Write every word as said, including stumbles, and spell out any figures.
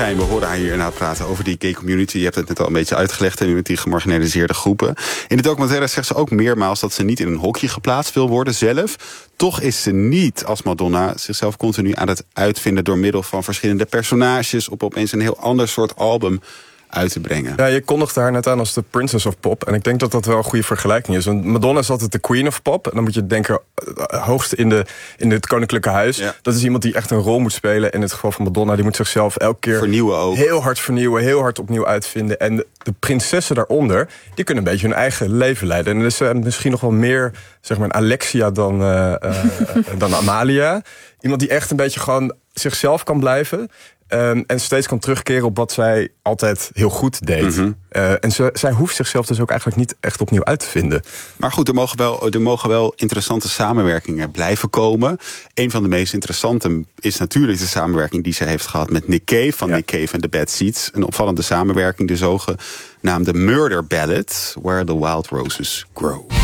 fijn. We horen haar hier inderdaad praten over die gay community. Je hebt het net al een beetje uitgelegd hè, met die gemarginaliseerde groepen. In de documentaire zegt ze ook meermaals dat ze niet in een hokje geplaatst wil worden zelf. Toch is ze niet als Madonna zichzelf continu aan het uitvinden door middel van verschillende personages op opeens een heel ander soort album uit te brengen. Ja, je kondigde haar net aan als de Princess of Pop. En ik denk dat dat wel een goede vergelijking is. Want Madonna is altijd de Queen of Pop. En dan moet je denken, hoogst in, de, in het koninklijke huis. Ja. Dat is iemand die echt een rol moet spelen. In het geval van Madonna, die moet zichzelf elke keer vernieuwen ook. Heel hard vernieuwen, heel hard opnieuw uitvinden. En de, de prinsessen daaronder, die kunnen een beetje hun eigen leven leiden. En er is uh, misschien nog wel meer, zeg maar, een Alexia dan, uh, uh, dan Amalia. Iemand die echt een beetje gewoon zichzelf kan blijven. Um, en steeds kan terugkeren op wat zij altijd heel goed deed. Mm-hmm. Uh, en ze, zij hoeft zichzelf dus ook eigenlijk niet echt opnieuw uit te vinden. Maar goed, er mogen wel, er mogen wel interessante samenwerkingen blijven komen. Een van de meest interessante is natuurlijk de samenwerking die ze heeft gehad met Nick Cave van ja. Nick Cave en The Bad Seeds. Een opvallende samenwerking, de zogenaamde Murder Ballad, Where the Wild Roses Grow.